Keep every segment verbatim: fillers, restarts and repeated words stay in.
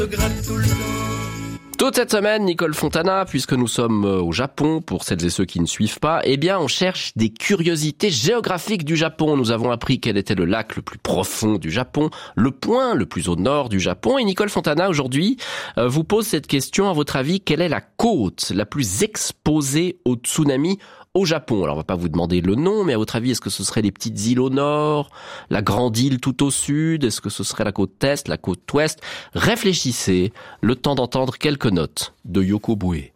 Toute cette semaine, Nicole Fontana, puisque nous sommes au Japon, pour celles et ceux qui ne suivent pas, eh bien, on cherche des curiosités géographiques du Japon. Nous avons appris quel était le lac le plus profond du Japon, le point le plus au nord du Japon. Et Nicole Fontana, aujourd'hui, euh, vous pose cette question. À votre avis, quelle est la côte la plus exposée au tsunami au Japon? Alors, on va pas vous demander le nom, mais à votre avis, est-ce que ce serait les petites îles au nord, la grande île tout au sud? Est-ce que ce serait la côte est, la côte ouest? Réfléchissez, le temps d'entendre quelques notes de Yoko Bue.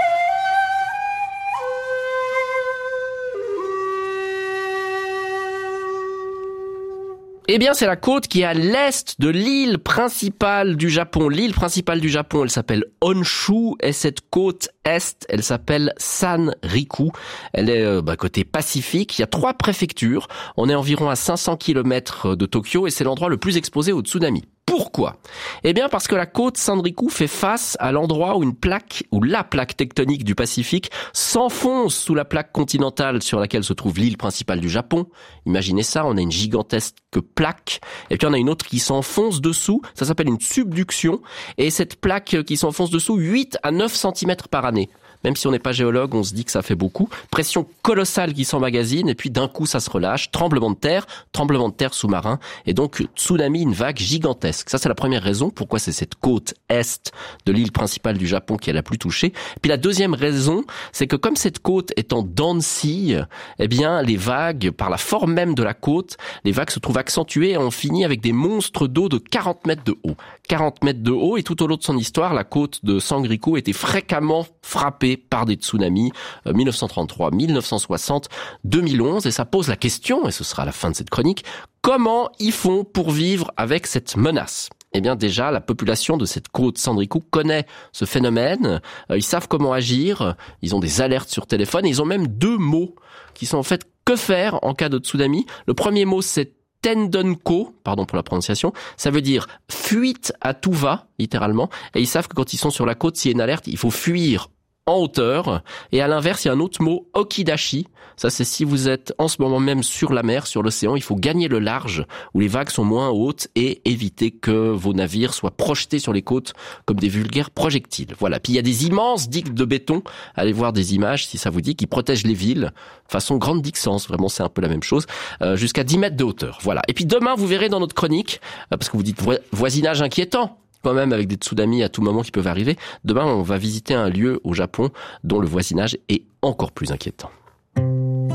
Eh bien, c'est la côte qui est à l'est de l'île principale du Japon. L'île principale du Japon, elle s'appelle Honshu, et cette côte est, elle s'appelle Sanriku. Elle est euh, bah, côté Pacifique. Il y a trois préfectures. On est environ à cinq cents kilomètres de Tokyo, et c'est l'endroit le plus exposé au tsunami. Pourquoi? Eh bien, parce que la côte Sanriku fait face à l'endroit où une plaque, ou la plaque tectonique du Pacifique s'enfonce sous la plaque continentale sur laquelle se trouve l'île principale du Japon. Imaginez ça, on a une gigantesque plaque, et puis on a une autre qui s'enfonce dessous, ça s'appelle une subduction, et cette plaque qui s'enfonce dessous, huit à neuf centimètres par année. Même si on n'est pas géologue, on se dit que ça fait beaucoup. Pression colossale qui s'emmagasine, et puis d'un coup ça se relâche. Tremblement de terre, tremblement de terre sous-marin, et donc tsunami, une vague gigantesque. Ça, c'est la première raison pourquoi c'est cette côte est de l'île principale du Japon qui est la plus touchée. Puis la deuxième raison, c'est que comme cette côte est en dents de scie, eh bien les vagues, par la forme même de la côte, les vagues se trouvent accentuées et on finit avec des monstres d'eau de quarante mètres de haut. quarante mètres de haut, et tout au long de son histoire, la côte de Sanriku était fréquemment frappée par des tsunamis, euh, mille neuf cent trente-trois, mille neuf cent soixante, deux mille onze, et ça pose la question, et ce sera la fin de cette chronique, comment ils font pour vivre avec cette menace? Eh bien déjà, la population de cette côte Sanriku connaît ce phénomène, euh, ils savent comment agir, ils ont des alertes sur téléphone, et ils ont même deux mots qui sont en fait que faire en cas de tsunami. Le premier mot, c'est Tendonko, pardon pour la prononciation, ça veut dire fuite à tout va, littéralement, et ils savent que quand ils sont sur la côte, s'il y a une alerte, il faut fuir en hauteur. Et à l'inverse, il y a un autre mot, okidashi. Ça, c'est si vous êtes en ce moment même sur la mer, sur l'océan, il faut gagner le large, où les vagues sont moins hautes, et éviter que vos navires soient projetés sur les côtes comme des vulgaires projectiles. Voilà. Puis il y a des immenses digues de béton. Allez voir des images, si ça vous dit, qui protègent les villes. Façon grande Dixence. Vraiment, c'est un peu la même chose. Euh, jusqu'à dix mètres de hauteur. Voilà. Et puis demain, vous verrez dans notre chronique, euh, parce que vous dites vo- voisinage inquiétant, quand même, avec des tsunamis à tout moment qui peuvent arriver. Demain, on va visiter un lieu au Japon dont le voisinage est encore plus inquiétant.